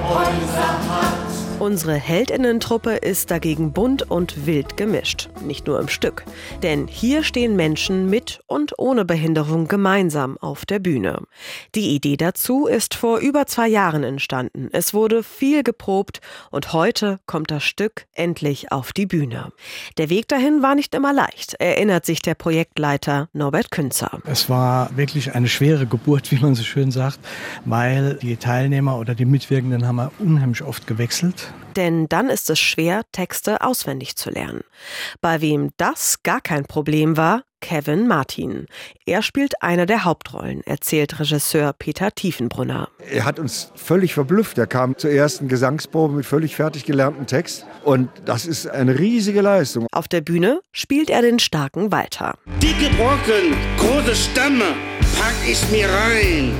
Unsere Heldinnentruppe ist dagegen bunt und wild gemischt, nicht nur im Stück. Denn hier stehen Menschen mit und ohne Behinderung gemeinsam auf der Bühne. Die Idee dazu ist vor über 2 Jahren entstanden. Es wurde viel geprobt und heute kommt das Stück endlich auf die Bühne. Der Weg dahin war nicht immer leicht, erinnert sich der Projektleiter Norbert Künzer. Es war wirklich eine schwere Geburt, wie man so schön sagt, weil die Teilnehmer oder die Mitwirkenden haben unheimlich oft gewechselt. Denn dann ist es schwer, Texte auswendig zu lernen. Bei wem das gar kein Problem war, Kevin Martin. Er spielt eine der Hauptrollen, erzählt Regisseur Peter Tiefenbrunner. Er hat uns völlig verblüfft. Er kam zur ersten Gesangsprobe mit völlig fertig gelerntem Text. Und das ist eine riesige Leistung. Auf der Bühne spielt er den starken Walter. Dicke Brocken, große Stämme, pack ich mir rein.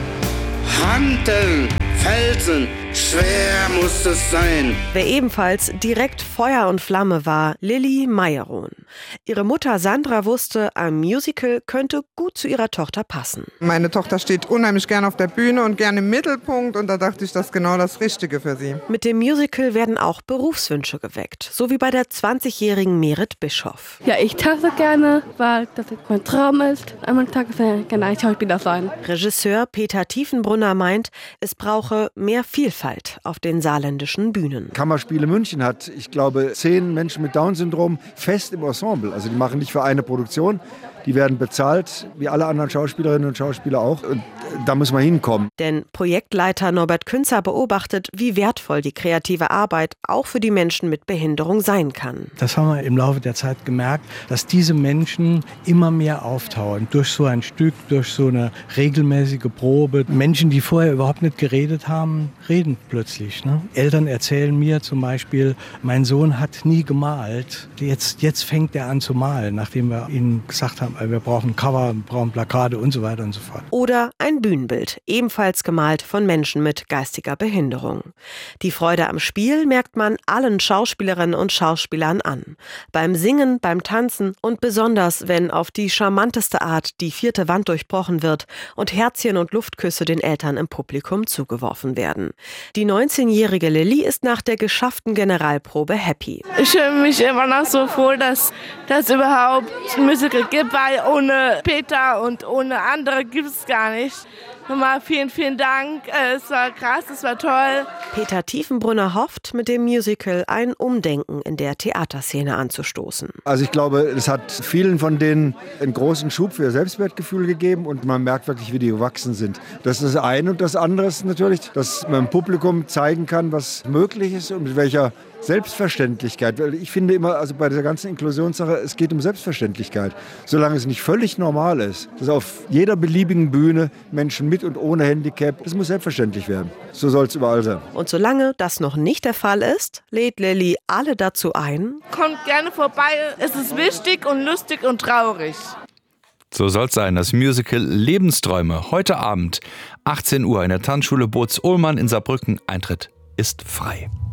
Hanteln, Felsen, schwer muss es sein. Wer ebenfalls direkt Feuer und Flamme war, Lilly Meyerohn. Ihre Mutter Sandra wusste, ein Musical könnte gut zu ihrer Tochter passen. Meine Tochter steht unheimlich gern auf der Bühne und gern im Mittelpunkt und da dachte ich, das ist genau das Richtige für sie. Mit dem Musical werden auch Berufswünsche geweckt, so wie bei der 20-jährigen Merit Bischoff. Ja, ich tanze gerne, weil das mein Traum ist. Einmal Tag gerne ein Schauspieler sein. Regisseur Peter Tiefenbrunner meint, es brauche mehr Vielfalt auf den saarländischen Bühnen. Kammerspiele München hat, ich glaube, 10 Menschen mit Down-Syndrom fest im Ensemble. Also die machen nicht für eine Produktion, die werden bezahlt, wie alle anderen Schauspielerinnen und Schauspieler auch. Und da muss man hinkommen. Denn Projektleiter Norbert Künzer beobachtet, wie wertvoll die kreative Arbeit auch für die Menschen mit Behinderung sein kann. Das haben wir im Laufe der Zeit gemerkt, dass diese Menschen immer mehr auftauchen. Durch so ein Stück, durch so eine regelmäßige Probe. Menschen, die vorher überhaupt nicht geredet haben, reden plötzlich. Ne? Eltern erzählen mir zum Beispiel, mein Sohn hat nie gemalt. Jetzt fängt er an zu malen, nachdem wir ihnen gesagt haben, wir brauchen Cover, wir brauchen Plakate und so weiter und so fort. Oder ein Bühnenbild, ebenfalls gemalt von Menschen mit geistiger Behinderung. Die Freude am Spiel merkt man allen Schauspielerinnen und Schauspielern an. Beim Singen, beim Tanzen und besonders, wenn auf die charmanteste Art die 4. Wand durchbrochen wird und Herzchen und Luftküsse den Eltern im Publikum zugeworfen werden. Die 19-jährige Lilly ist nach der geschafften Generalprobe happy. Ich fühle mich immer noch so froh, dass es überhaupt ein Musical gibt, weil ohne Peter und ohne andere gibt es gar nicht. Nochmal vielen Dank. Es war krass, es war toll. Peter Tiefenbrunner hofft, mit dem Musical ein Umdenken in der Theaterszene anzustoßen. Also ich glaube, es hat vielen von denen einen großen Schub für ihr Selbstwertgefühl gegeben und man merkt wirklich, wie die gewachsen sind. Das ist das eine und das andere ist natürlich, dass man dem Publikum zeigen kann, was möglich ist und mit welcher Selbstverständlichkeit. Weil ich finde immer, also bei dieser ganzen Inklusionssache, es geht um Selbstverständlichkeit. Solange es nicht völlig normal ist, dass auf jeder beliebigen Bühne Menschen mit und ohne Handicap, das muss selbstverständlich werden. So soll es überall sein. Und solange das noch nicht der Fall ist, lädt Lilly alle dazu ein. Kommt gerne vorbei, es ist wichtig und lustig und traurig. So soll's sein, das Musical Lebensträume. Heute Abend, 18 Uhr in der Tanzschule Boz-Ullmann in Saarbrücken. Eintritt ist frei.